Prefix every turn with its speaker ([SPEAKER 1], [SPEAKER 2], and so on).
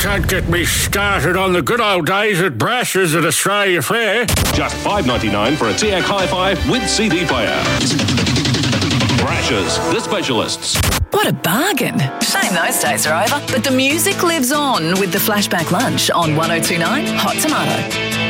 [SPEAKER 1] can't get me started on the good old days at Brashes at Australia Fair.
[SPEAKER 2] Just $5.99 for a TAC Hi-Fi with CD player. Brashes, the specialists.
[SPEAKER 3] What a bargain. Shame those days are over. But the music lives on with the Flashback Lunch on 1029 Hot Tomato.